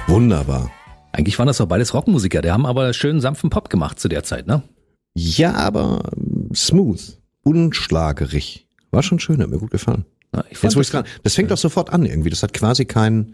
Wunderbar. Eigentlich waren das doch beides Rockmusiker, die haben aber schön sanften Pop gemacht zu der Zeit, ne? Ja, aber smooth, unschlagerig. War schon schön, hat mir gut gefallen. Ja, Das fängt doch sofort an irgendwie. Das hat quasi kein,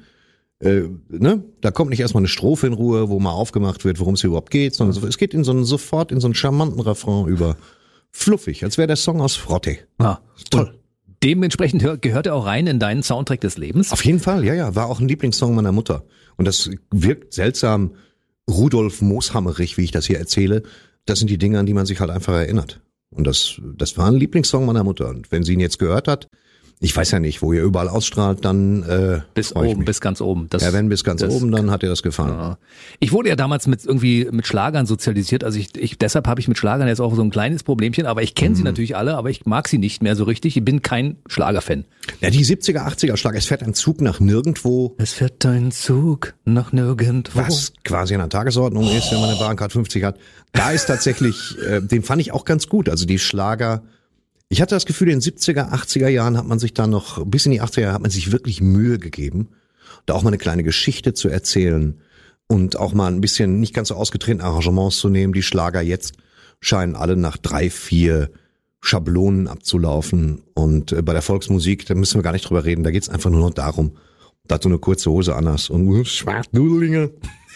da kommt nicht erstmal eine Strophe in Ruhe, wo mal aufgemacht wird, worum es hier überhaupt geht, sondern es geht sofort in so einen charmanten Refrain über. Fluffig, als wäre der Song aus Frotte. Ah, toll. Dementsprechend gehört er auch rein in deinen Soundtrack des Lebens? Auf jeden Fall, ja. War auch ein Lieblingssong meiner Mutter. Und das wirkt seltsam Rudolf Mooshammerig, wie ich das hier erzähle. Das sind die Dinge, an die man sich halt einfach erinnert. Und das war ein Lieblingssong meiner Mutter. Und wenn sie ihn jetzt gehört hat, ich weiß ja nicht, wo ihr überall ausstrahlt, dann bis oben, bis ganz oben. Wenn bis ganz oben, dann hat ihr das gefallen. Ja. Ich wurde ja damals mit Schlagern sozialisiert, also deshalb habe ich mit Schlagern jetzt auch so ein kleines Problemchen, aber ich kenne sie natürlich alle, aber ich mag sie nicht mehr so richtig. Ich bin kein Schlagerfan. Ja, die 70er, 80er Schlager, es fährt ein Zug nach nirgendwo. Es fährt ein Zug nach nirgendwo. Was quasi an der Tagesordnung ist, wenn man eine Bahncard 50 hat. Da ist tatsächlich, den fand ich auch ganz gut, also die Schlager. Ich hatte das Gefühl, in den 70er, 80er Jahren hat man sich da noch, bis in die 80er Jahre hat man sich wirklich Mühe gegeben, da auch mal eine kleine Geschichte zu erzählen und auch mal ein bisschen nicht ganz so ausgetretene Arrangements zu nehmen. Die Schlager jetzt scheinen alle nach 3, 4 Schablonen abzulaufen und bei der Volksmusik, da müssen wir gar nicht drüber reden, da geht's einfach nur noch darum, da hat so eine kurze Hose an hast und Schwarznudelinge,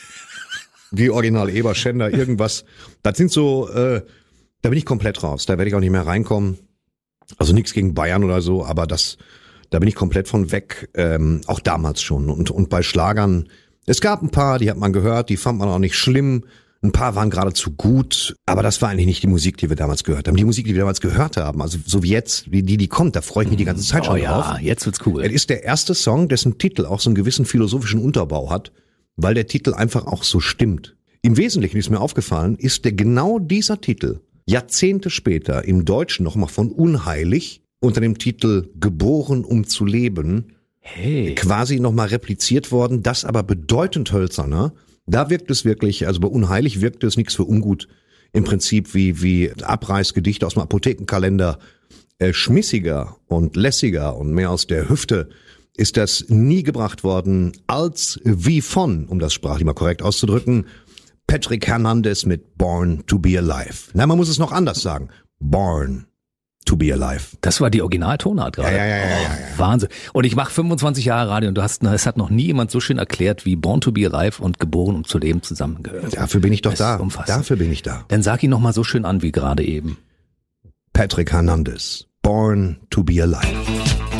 wie Original Eber, Schänder, irgendwas. Das sind so, da bin ich komplett raus, da werde ich auch nicht mehr reinkommen. Also nichts gegen Bayern oder so, aber da bin ich komplett von weg, auch damals schon. Und bei Schlagern, es gab ein paar, die hat man gehört, die fand man auch nicht schlimm. Ein paar waren geradezu gut, aber das war eigentlich nicht die Musik, die wir damals gehört haben. Die Musik, die wir damals gehört haben, also so wie jetzt, wie die kommt, da freue ich mich die ganze Zeit schon drauf. Ja, jetzt wird's cool. Es ist der erste Song, dessen Titel auch so einen gewissen philosophischen Unterbau hat, weil der Titel einfach auch so stimmt. Im Wesentlichen ist mir aufgefallen, ist genau dieser Titel Jahrzehnte später im Deutschen nochmal von Unheilig unter dem Titel Geboren um zu leben quasi nochmal repliziert worden, das aber bedeutend hölzerner. Da wirkt es wirklich, also bei Unheilig wirkt es nichts für ungut, im Prinzip wie Abreißgedichte aus dem Apothekenkalender, schmissiger und lässiger und mehr aus der Hüfte ist das nie gebracht worden, als wie von, um das sprachlich mal korrekt auszudrücken, Patrick Hernandez mit Born to be Alive. Na, man muss es noch anders sagen. Born to be Alive. Das war die Originaltonart gerade. Ja. Wahnsinn. Und ich mache 25 Jahre Radio und es hat noch nie jemand so schön erklärt, wie Born to be Alive und Geboren um zu leben zusammengehört. Dafür bin ich doch da. Umfassend. Dafür bin ich da. Dann sag ihn noch mal so schön an wie gerade eben. Patrick Hernandez. Born to be Alive.